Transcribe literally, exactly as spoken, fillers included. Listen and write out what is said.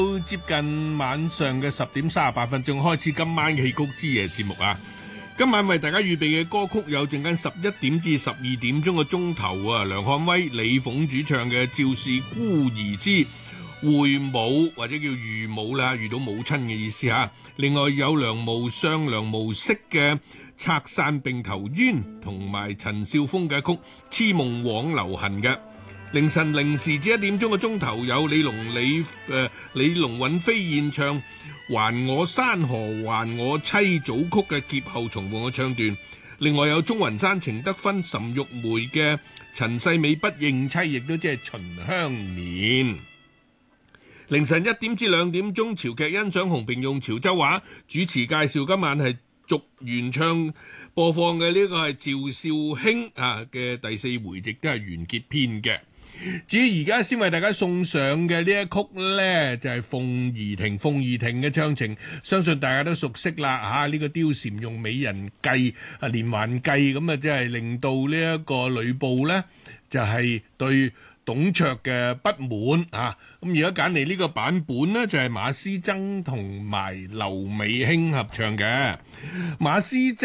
都接近晚上嘅十點三十八分鐘，開始今晚嘅戲曲之夜節目啊！今晚為大家預備嘅歌曲有陣間十一點至十二點鐘嘅鐘頭啊，梁漢威、李鳳主唱嘅《趙氏孤兒之會母》或者叫遇母啦，遇到母親嘅意思嚇。另外有梁無相、梁無息嘅《拆散並求冤》，同埋陳少峰嘅曲《痴夢枉流痕》嘅。凌晨零時至一點鐘嘅鐘頭有李龍李誒、呃、李龍尹飛燕唱《還我山河還我妻》組曲嘅劫後重逢嘅唱段。另外有鍾雲山、程德芬、岑玉梅嘅《陳世美不認妻》，亦都即係《秦香蓮》。凌晨一點至兩點鐘，潮劇欣賞紅並用潮州話主持介紹，今晚係續原唱播放嘅呢個係趙少卿啊嘅第四回，亦都係完結篇嘅。至於而家先為大家送上嘅呢一曲呢，就係鳳儀亭。鳳儀亭嘅唱情，相信大家都熟悉啦嚇。呢、這個貂蟬用美人計啊，連環計咁啊，即係令到呢一個呂布呢，就係、是、對董卓嘅不滿啊。咁而家揀嚟呢個版本呢，就係、是、馬師曾同埋劉美卿合唱嘅馬師曾。